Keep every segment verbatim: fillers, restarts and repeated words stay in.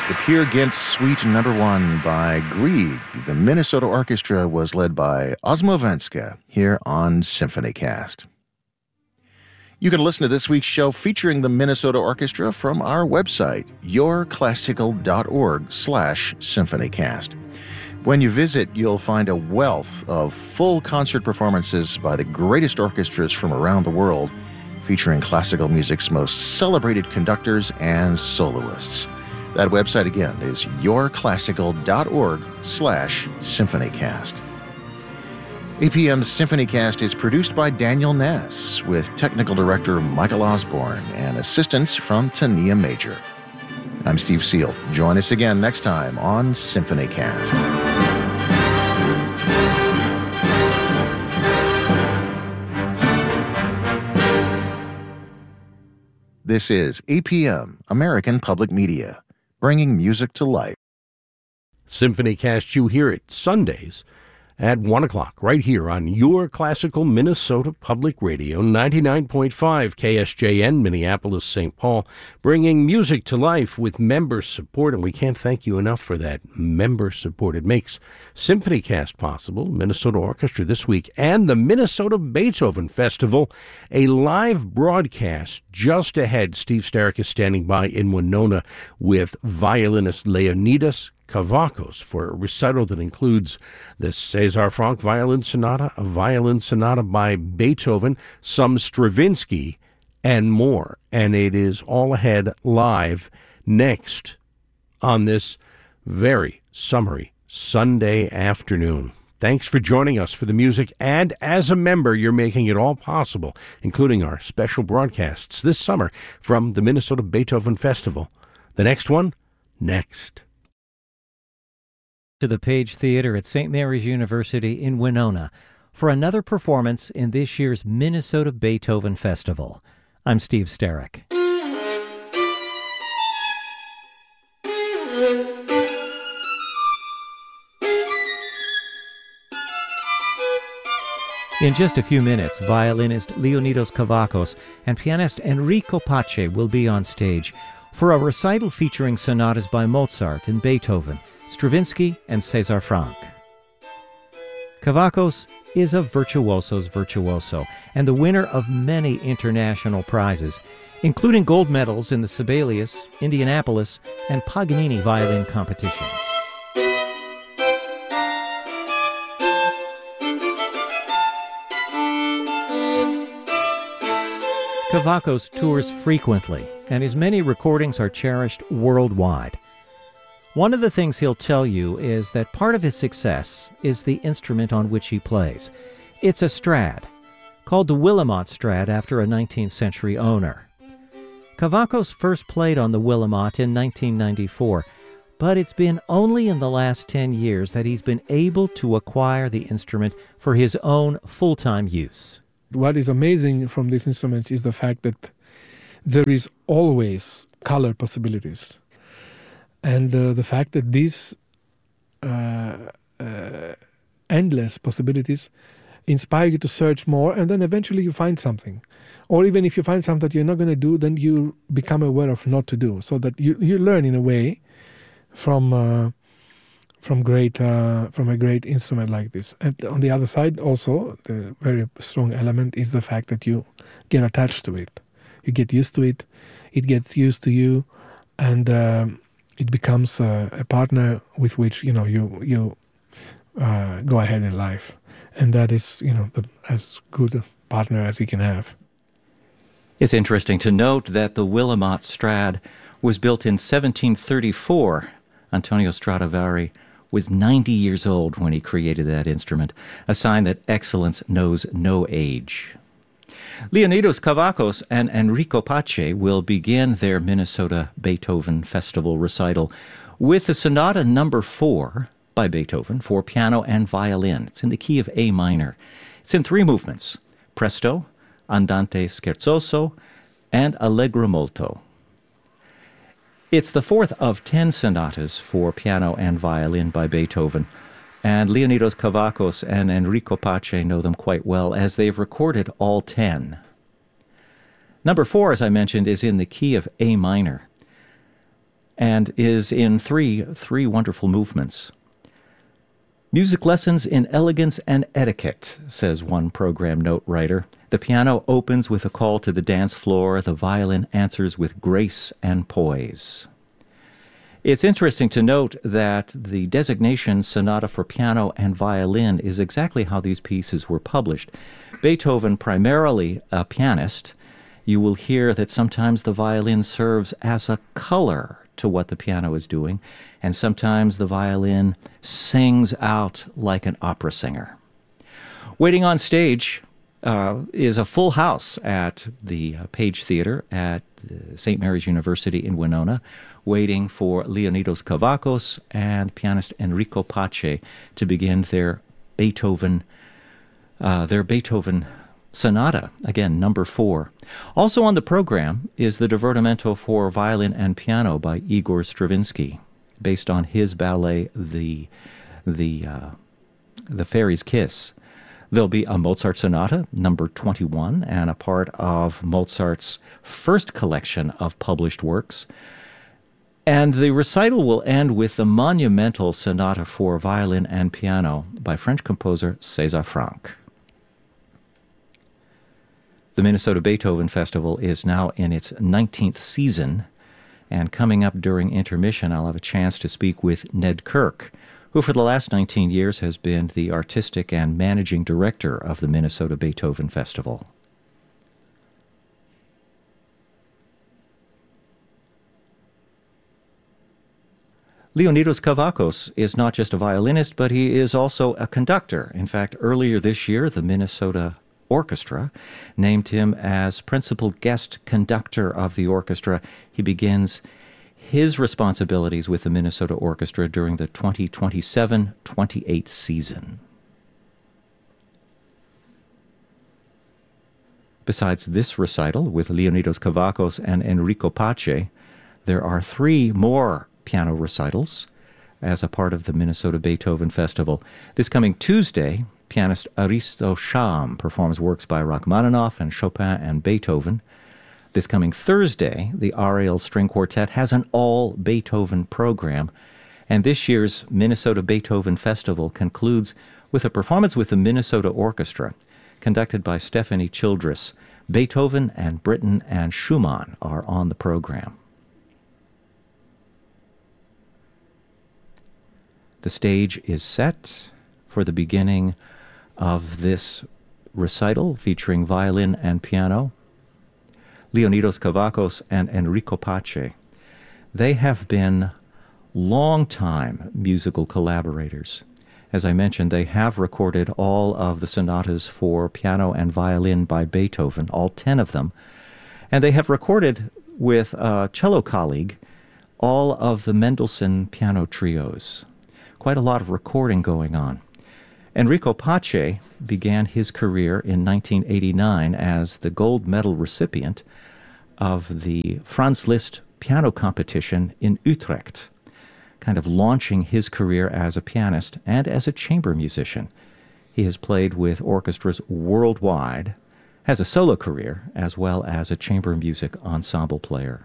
The Peer Gynt Suite Number One by Grieg. The Minnesota Orchestra was led by Osmo Venska here on SymphonyCast. You can listen to this week's show featuring the Minnesota Orchestra from our website, yourclassical.org slash symphonycast. When you visit, you'll find a wealth of full concert performances by the greatest orchestras from around the world, featuring classical music's most celebrated conductors and soloists. That website again is yourclassical.org slash symphonycast. A P M's SymphonyCast is produced by Daniel Ness, with technical director Michael Osborne and assistance from Tania Major. I'm Steve Seal. Join us again next time on SymphonyCast. This is A P M, American Public Media, bringing music to life. SymphonyCast, you hear it Sundays at one o'clock, right here on Your Classical Minnesota Public Radio, ninety-nine point five K S J N, Minneapolis, Saint Paul, bringing music to life with member support, and we can't thank you enough for that member support. It makes SymphonyCast possible, Minnesota Orchestra this week, and the Minnesota Beethoven Festival, a live broadcast just ahead. Steve Starrick is standing by in Winona with violinist Leonidas Kavakos for a recital that includes the César Franck Violin Sonata, a violin sonata by Beethoven, some Stravinsky, and more. And it is all ahead live next on this very summery Sunday afternoon. Thanks for joining us for the music, and as a member, you're making it all possible, including our special broadcasts this summer from the Minnesota Beethoven Festival. The next one, next. To the Page Theater at Saint Mary's University in Winona for another performance in this year's Minnesota Beethoven Festival. I'm Steve Starrick. In just a few minutes, violinist Leonidas Kavakos and pianist Enrico Pace will be on stage for a recital featuring sonatas by Mozart and Beethoven, Stravinsky, and César Franck. Kavakos is a virtuoso's virtuoso and the winner of many international prizes, including gold medals in the Sibelius, Indianapolis, and Paganini violin competitions. Kavakos tours frequently, and his many recordings are cherished worldwide. One of the things he'll tell you is that part of his success is the instrument on which he plays. It's a Strad, called the Willamette Strad after a nineteenth century owner. Kavakos first played on the Willamette in nineteen ninety-four, but it's been only in the last ten years that he's been able to acquire the instrument for his own full-time use. What is amazing from these instruments is the fact that there is always color possibilities. And uh, the fact that these uh, uh, endless possibilities inspire you to search more, and then eventually you find something. Or even if you find something that you're not going to do, then you become aware of not to do. So that you, you learn in a way from uh, from great uh, from a great instrument like this. And on the other side also, the very strong element is the fact that you get attached to it. You get used to it. It gets used to you, and um, it becomes uh, a partner with which you know you you uh, go ahead in life, and that is you know the, as good a partner as you can have. It's interesting to note that the Willamette Strad was built in seventeen thirty-four. Antonio Stradivari was ninety years old when he created that instrument, a sign that excellence knows no age. Leonidas Kavakos and Enrico Pace will begin their Minnesota Beethoven Festival recital with the Sonata Number Four by Beethoven for piano and violin. It's in the key of A minor. It's in three movements: Presto, Andante Scherzoso, and Allegro molto. It's the fourth of ten sonatas for piano and violin by Beethoven, and Leonidas Kavakos and Enrico Pace know them quite well as they've recorded all ten. Number four, as I mentioned, is in the key of A minor. and is in three, three wonderful movements. Music lessons in elegance and etiquette, says one program note writer. The piano opens with a call to the dance floor. The violin answers with grace and poise. It's interesting to note that the designation Sonata for Piano and Violin is exactly how these pieces were published. Beethoven, primarily a pianist, you will hear that sometimes the violin serves as a color to what the piano is doing, and sometimes the violin sings out like an opera singer. Waiting on stage uh, is a full house at the uh, Page Theater at Saint Mary's University in Winona, waiting for Leonidas Kavakos and pianist Enrico Pace to begin their Beethoven, uh, their Beethoven Sonata, again, number four. Also on the program is the Divertimento for Violin and Piano by Igor Stravinsky, based on his ballet, The the uh, the Fairy's Kiss. There'll be a Mozart Sonata, number twenty-one, and a part of Mozart's first collection of published works. And the recital will end with the monumental Sonata for Violin and Piano by French composer César Franck. The Minnesota Beethoven Festival is now in its nineteenth season, and coming up during intermission, I'll have a chance to speak with Ned Kirk, who for the last nineteen years has been the artistic and managing director of the Minnesota Beethoven Festival. Leonidas Kavakos is not just a violinist, but he is also a conductor. In fact, earlier this year, the Minnesota Orchestra named him as principal guest conductor of the orchestra. He begins his responsibilities with the Minnesota Orchestra during the twenty twenty-seven twenty-eight season. Besides this recital with Leonidas Kavakos and Enrico Pace, there are three more piano recitals as a part of the Minnesota Beethoven Festival. This coming Tuesday, pianist Aristo Sham performs works by Rachmaninoff and Chopin and Beethoven. This coming Thursday, the Ariel String Quartet has an all-Beethoven program, and this year's Minnesota Beethoven Festival concludes with a performance with the Minnesota Orchestra, conducted by Stephanie Childress. Beethoven and Britten and Schumann are on the program. The stage is set for the beginning of this recital featuring violin and piano. Leonidas Kavakos and Enrico Pace. They have been long-time musical collaborators. As I mentioned, they have recorded all of the sonatas for piano and violin by Beethoven, all ten of them, and they have recorded with a cello colleague all of the Mendelssohn piano trios. Quite a lot of recording going on. Enrico Pace began his career in nineteen eighty-nine as the gold medal recipient of the Franz Liszt piano competition in Utrecht, kind of launching his career as a pianist and as a chamber musician. He has played with orchestras worldwide, has a solo career, as well as a chamber music ensemble player.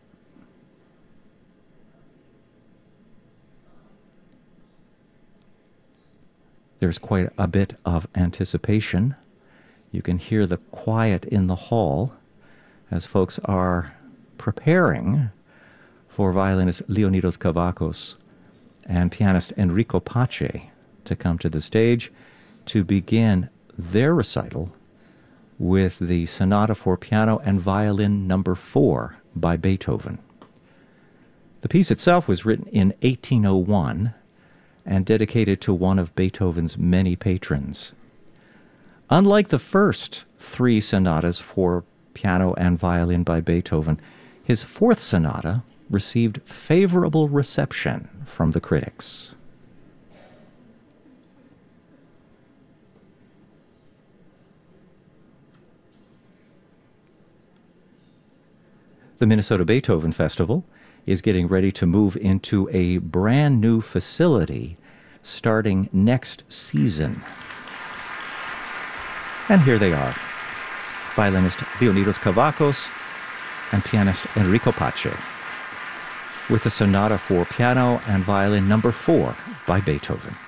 There's quite a bit of anticipation. You can hear the quiet in the hall as folks are preparing for violinist Leonidas Kavakos and pianist Enrico Pace to come to the stage to begin their recital with the Sonata for Piano and Violin number four by Beethoven. The piece itself was written in eighteen oh one and dedicated to one of Beethoven's many patrons. Unlike the first three sonatas for piano and violin by Beethoven, his fourth sonata received favorable reception from the critics. The Minnesota Beethoven Festival is getting ready to move into a brand new facility starting next season. And here they are, violinist Leonidas Kavakos and pianist Enrico Pace. with the Sonata for Piano and Violin number four by Beethoven.